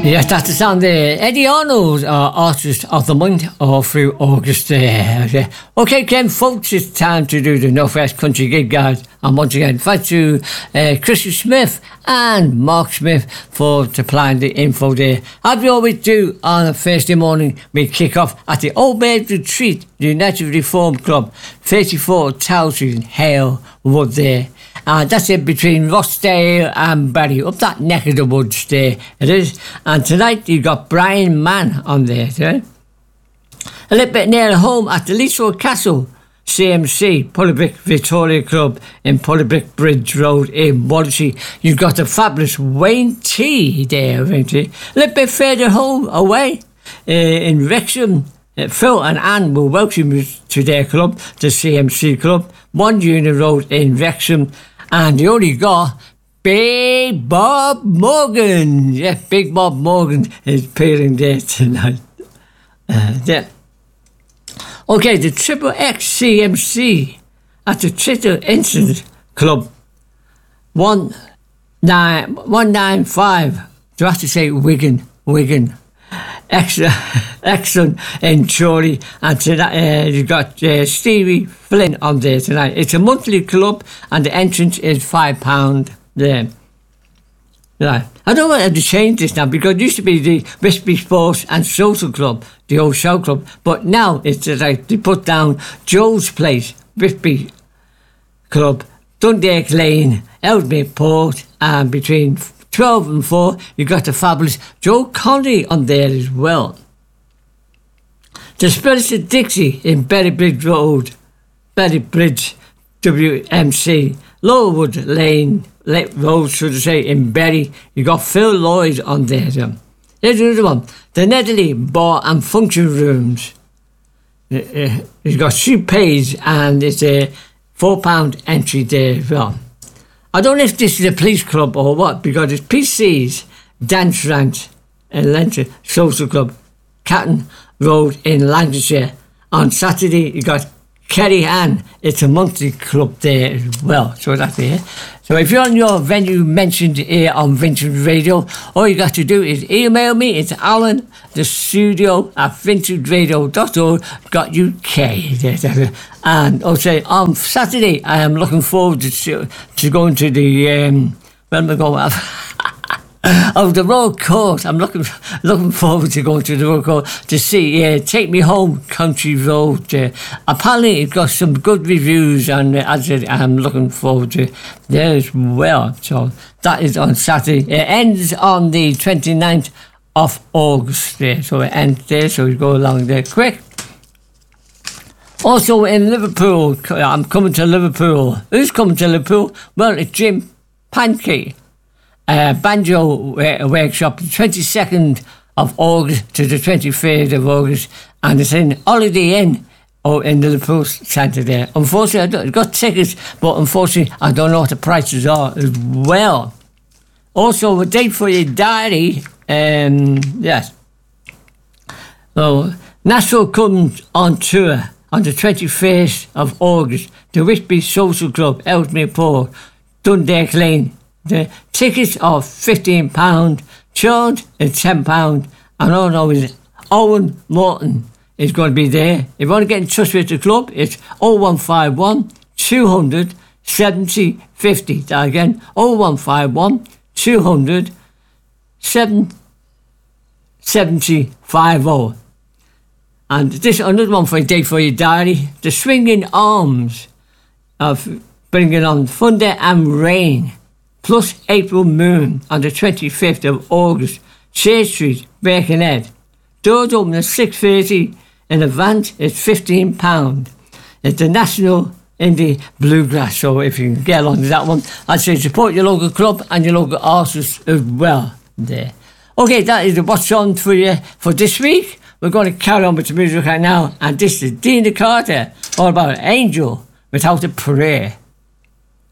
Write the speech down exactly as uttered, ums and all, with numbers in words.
Yes, that's the sound there. Eddie Arnold, uh, Artist of the Month, all through August there. Okay, Ken, folks, it's time to do the Northwest Country Gig Guide. And once again, thanks to uh, Chrissy Smith and Mark Smith for supplying the info there. As we always do on a Thursday morning, we kick off at the Old Maids Retreat, the United Reform Club, thirty-four Towson Hale Wood there. And that's it between Rochdale and Barry, up that neck of the woods there it is. And tonight you've got Brian Mann on there today. A little bit near home at the Leesford Castle C M C, Pulleybrick Victoria Club in Pulleybrick Bridge Road in Wallasey. You've got the fabulous Wayne T there, Wayne T. A little bit further home away uh, in Wrexham. Uh, Phil and Anne will welcome you to their club, the C M C Club, One Union Road in Wrexham. And you only got Big Bob Morgan. Yeah, Big Bob Morgan is appearing there tonight. Uh, yeah. Okay, the Triple X C M C at the Triple Incident Club. One nine one nine five. Do I have to say Wigan? Wigan. Excellent in Chorley. And tonight uh, you've got uh, Stevie Flynn on there tonight. It's a monthly club and the entrance is five pounds there. Right. I don't want to change this now because it used to be the Whitby Sports and Social Club, the old show club, but now it's like they put down Joe's Place, Whitby Club, Dundalk Lane, Ellesmere Port, and between twelve and four, you got the fabulous Joe Connery on there as well. The Spirits of Dixie in Berry Bridge Road, Berry Bridge, W M C, Lowerwood Lane, Road, should I say, in Berry. You got Phil Lloyd on there. Um. Here's another one. The Netherley Bar and Function Rooms. Uh, uh, you've got Sue Page and it's a four pound entry there as well. I don't know if this is a police club or what, because it's P C's Dance Ranch in Lancashire Social Club, Catton Road in Lancashire. On Saturday, you got Kerry Ann. It's a monthly club there as well. So that's it. So if you're on your venue mentioned here on Vintage Radio, all you got to do is email me. It's Alan, the studio at vintage radio dot org dot U K. And also on Saturday, I am looking forward to to going to the um, where am I going? Oh, the Royal Court. I'm looking looking forward to going to the Royal Court to see uh, Take Me Home Country Road. Uh, apparently, it got some good reviews, and uh, as I said, I'm looking forward to there as well. So that is on Saturday. It ends on the twenty-ninth of August. There, so it ends there. So we go along there quick. Also in Liverpool, I'm coming to Liverpool. Who's coming to Liverpool? Well, it's Jim Pancake. Uh, banjo uh, workshop, the twenty-second of August to the twenty-third of August, and it's in Holiday Inn oh, in the Liverpool Centre there. Unfortunately, I don't, I've got tickets, but unfortunately, I don't know what the prices are as well. Also, a date for your diary, um, yes. So, Nashville comes on tour on the twenty-first of August, the Whitby Social Club, Ellesmere Port, Dundalk Lane. The tickets are fifteen pounds, charge is ten pounds, and all I know is Owen Morton is going to be there. If you want to get in touch with the club, it's oh one five one, two hundred, seventy, fifty. That again, oh one five one, two hundred, seventy, fifty. And this another one for a day for your diary, the Swinging Arms of bringing on thunder and rain. Plus April Moon on the twenty-fifth of August, Church Street, Birkenhead. Doors open at six thirty. In advance, it's fifteen pounds. It's the National Indie Bluegrass, so if you can get along to that one, I'd say support your local club and your local artists as well there. Okay, that is what's on for you for this week. We're going to carry on with the music right now, and this is Dina Carter, all about Angel Without a Prayer.